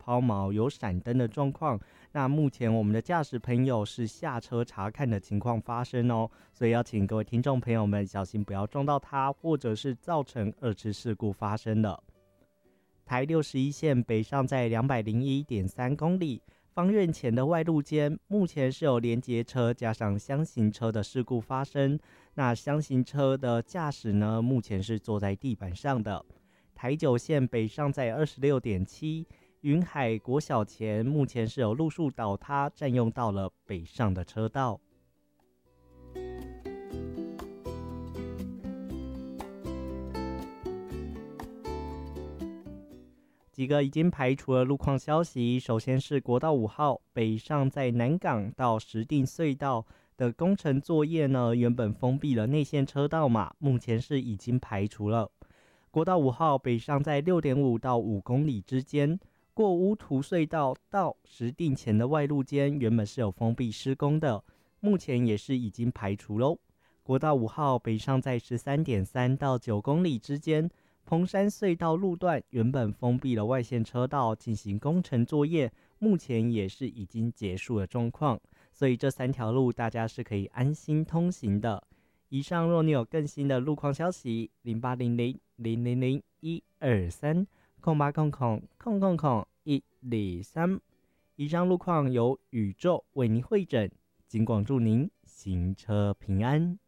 抛锚、有闪灯的状况。那目前我们的驾驶朋友是下车查看的情况发生哦，所以要请各位听众朋友们小心不要撞到它，或者是造成二次事故发生的。台61线北上在 201.3 公里，芳苑前的外路间目前是有连结车加上厢型车的事故发生，那厢型车的驾驶呢，目前是坐在地板上的。台9线北上在 26.7， 云海国小前目前是有路树倒塌，占用到了北上的车道。几个已经排除了路况消息，首先是国道5号北上在南港到石碇隧道的工程作业呢，原本封闭了内线车道嘛，目前是已经排除了。国道5号北上在 6.5 到5公里之间，过乌涂隧道到石碇前的外路间原本是有封闭施工的，目前也是已经排除咯。国道5号北上在 13.3 到9公里之间，彭山隧道路段原本封闭了外线车道进行工程作业，目前也是已经结束了状况，所以这3条路大家是可以安心通行的。以上若你有更新的路况消息，0800-000-123 0800-123。以上路况由宇宙为您汇整，尽管祝您行车平安。